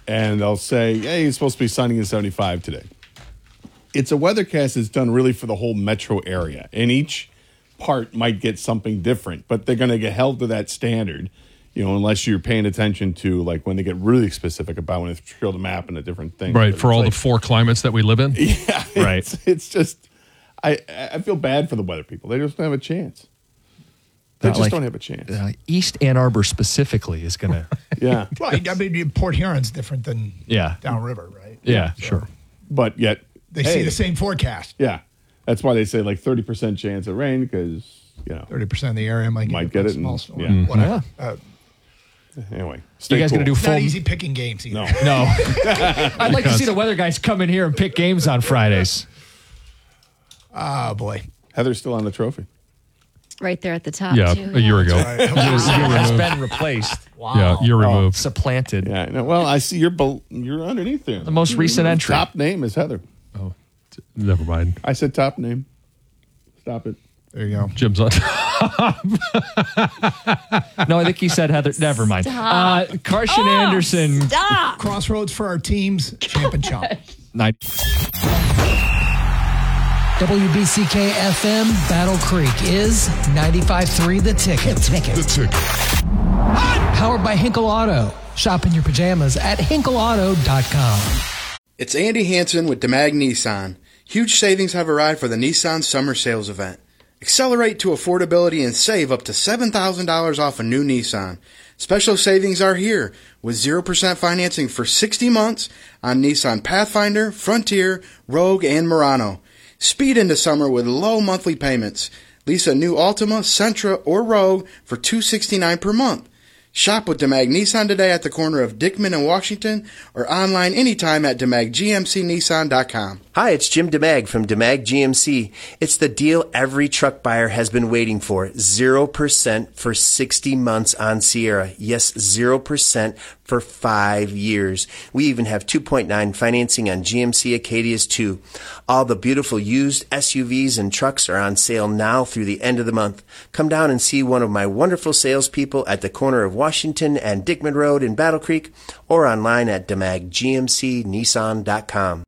and they'll say, hey, it's supposed to be sunny and 75 today. It's a weathercast that's done really for the whole metro area, and each part might get something different, but they're going to get held to that standard, unless you're paying attention to like when they get really specific about when they show the map and the different things. Right, but for all the 4 climates that we live in? Yeah. Right. It's just, I feel bad for the weather people. They just don't have a chance. They just don't have a chance. East Ann Arbor specifically is going to. Yeah. Well, I mean, Port Huron's different than downriver, right? Yeah, sure. But yet. They see the same forecast. Yeah. That's why they say like 30% chance of rain because, 30% of the area might get it. Small storm. Yeah. Whatever. Anyway, you guys going to do full? Not easy picking games either. No. I'd like to see the weather guys come in here and pick games on Fridays. Oh, boy. Heather's still on the trophy. Right there at the top, Yeah, too. a year ago. It's been replaced. Wow. Yeah, you're removed. Supplanted. Yeah. No, well, I see you're underneath there. The most recent entry. Top name is Heather. Oh, never mind. I said top name. Stop it. There you go. Jim's on. No, I think he said Heather. Never mind. Carson Anderson. Stop. Crossroads for our teams. Champ and chump. WBCK FM Battle Creek is 95.3 The Ticket. The Ticket. Powered by Hinkle Auto. Shop in your pajamas at hinkleauto.com. It's Andy Hansen with DeMag Nissan. Huge savings have arrived for the Nissan Summer Sales Event. Accelerate to affordability and save up to $7,000 off a new Nissan. Special savings are here with 0% financing for 60 months on Nissan Pathfinder, Frontier, Rogue, and Murano. Speed into summer with low monthly payments. Lease a new Altima, Sentra, or Rogue for $269 per month. Shop with DeMag Nissan today at the corner of Dickman and Washington or online anytime at DeMagGMCNissan.com. Hi, it's Jim DeMag from DeMag GMC. It's the deal every truck buyer has been waiting for. 0% for 60 months on Sierra. Yes, 0% for 5 years. We even have 2.9 financing on GMC Acadias too. All the beautiful used SUVs and trucks are on sale now through the end of the month. Come down and see one of my wonderful salespeople at the corner of Washington and Dickman Road in Battle Creek or online at DeMagGMCNissan.com.